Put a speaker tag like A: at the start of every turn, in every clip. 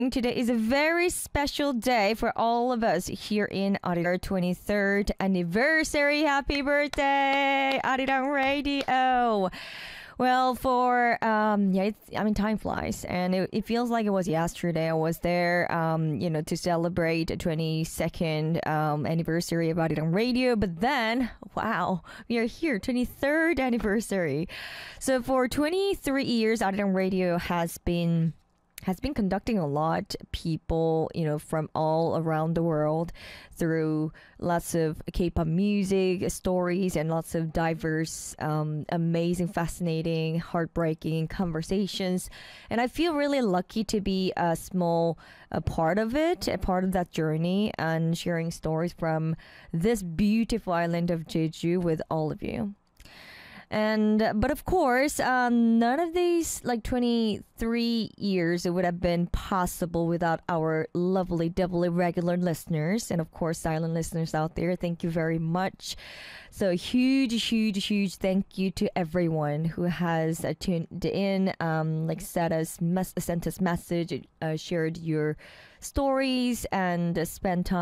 A: Today is a very special day for all of us here in Arirang 23rd anniversary. Happy birthday, Arirang Radio! Well, time flies, and it feels like it was yesterday. I was there, to celebrate the 22nd anniversary of Arirang Radio. But then, wow, we are here, 23rd anniversary. So for 23 years, Arirang Radio has been conducting a lot people, from all around the world through lots of K-pop music stories and lots of diverse, amazing, fascinating, heartbreaking conversations. And I feel really lucky to be a small part of it, a part of that journey, and sharing stories from this beautiful island of Jeju with all of you. But of course, none of these 23 years would have been possible without our lovely, doubly regular listeners. And of course, silent listeners out there, thank you very much. So huge thank you to everyone who has tuned in, sent us message, shared your stories, and spent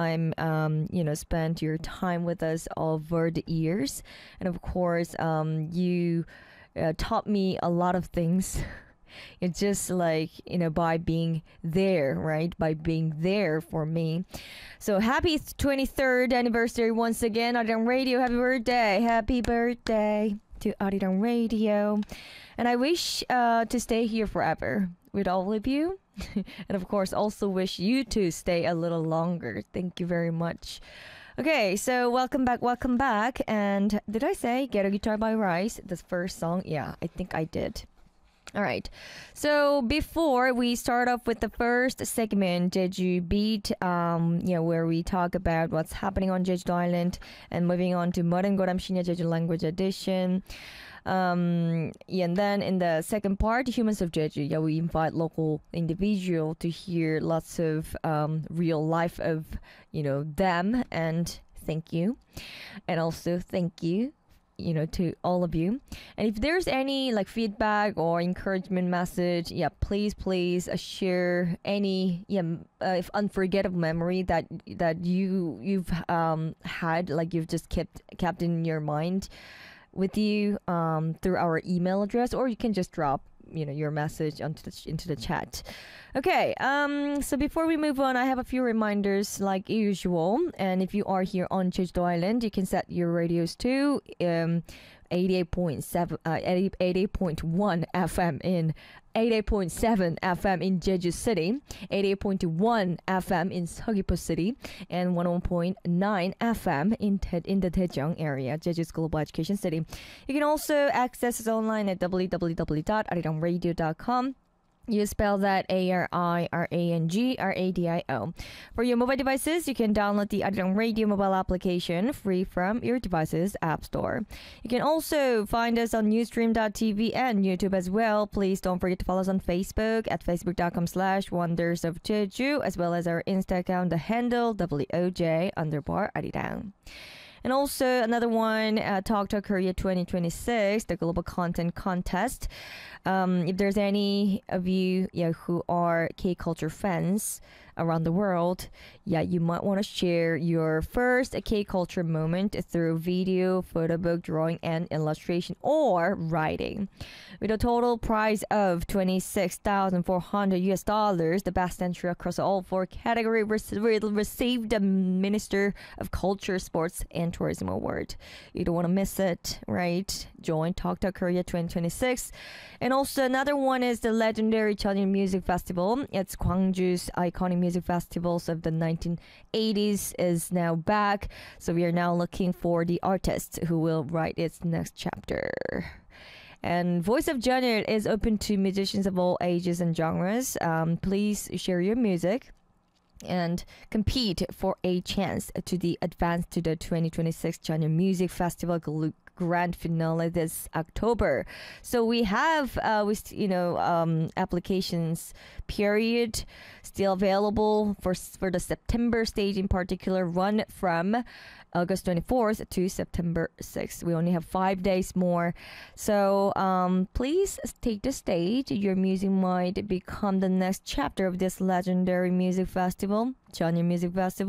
A: your time with us over the years. And of course, you taught me a lot of things. It's just by being there, right? By being there for me. So happy 23rd anniversary once again, Arirang Radio. Happy birthday. Happy birthday to Arirang Radio. And I wish to stay here forever with all of you. And of course, also wish you to stay a little longer. Thank you very much. Okay, so welcome back. And did I say Get a Guitar by Rice, the first song? Yeah, I think I did. All right. So before we start off with the first segment, Jeju Beat, where we talk about what's happening on Jeju Island, and moving on to Modern Goram Shinya Jeju Language Edition. And then in the second part, Humans of Jeju, we invite local individual to hear lots of real life of them, and thank you, and also thank you to all of you. And if there's any feedback or encouragement message, please share any if unforgettable memory that you've had, you've just kept in your mind with you through our email address, or you can just drop your message into the chat. Okay, so before we move on, I have a few reminders like usual. And if you are here on Jeju Island, you can set your radios to 88.1 FM in 88.7 FM in Jeju City, 88.1 FM in Seogwipo City, and 101.9 FM in the Daejeong area, Jeju's global education city. You can also access us online at www.arirangradio.com. You spell that ARIRANGRADIO. For your mobile devices, you can download the Arirang Radio mobile application free from your device's app store. You can also find us on Newsstream.tv and YouTube as well. Please don't forget to follow us on Facebook at facebook.com/Wonders of Jeju, as well as our Insta account, the handle WOJ_Arirang. And also another one, Talk Korea 2026, the global content contest. If there's any of you who are K-culture fans around the world, you might want to share your first K-culture moment through video, photo book, drawing, and illustration, or writing. With a total prize of $26,400, the best entry across all four categories will receive the Minister of Culture, Sports, and Tourism Award. You don't want to miss it, right? Join Talk Korea 2026. And also another one is the legendary Cheonil Music Festival. It's Gwangju's iconic music festivals of the 1980s is now back. So we are now looking for the artist who will write its next chapter. And Voice of Jeonil is open to musicians of all ages and genres. Please share your music and compete for a chance to advance to the 2026 Jeonil Music Festival grand finale this October. So we have, applications period still available for the September stage in particular, run from August 24th to September 6th. We only have 5 days more. So please take the stage. Your music might become the next chapter of this legendary music festival, Jeonnyeon Music Festival.